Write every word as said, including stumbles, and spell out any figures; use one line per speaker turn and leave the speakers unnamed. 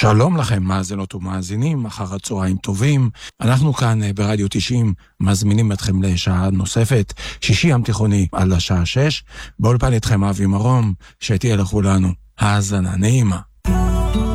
שלום לכם מאזינות ומאזינים, אחר הצהריים טובים. אנחנו כאן ברדיו תשעים מזמינים אתכם לשעה נוספת, שישי ים תיכוני על השעה שש. באולפן איתכם אבי מרום, שתהיה לכולנו האזנה נעימה.